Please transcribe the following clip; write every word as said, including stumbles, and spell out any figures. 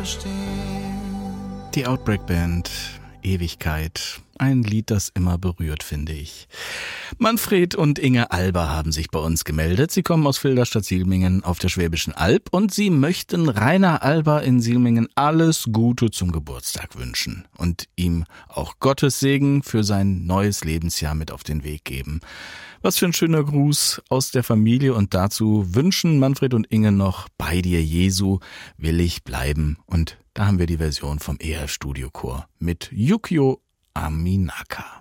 Die Outbreak Band, Ewigkeit. Ein Lied, das immer berührt, finde ich. Manfred und Inge Alber haben sich bei uns gemeldet. Sie kommen aus Wilderstadt-Silmingen auf der Schwäbischen Alb und sie möchten Rainer Alber in Silmingen alles Gute zum Geburtstag wünschen und ihm auch Gottes Segen für sein neues Lebensjahr mit auf den Weg geben. Was für ein schöner Gruß aus der Familie, und dazu wünschen Manfred und Inge noch Bei dir Jesu will ich bleiben, und da haben wir die Version vom E R F Studiochor mit Yukio Aminaka.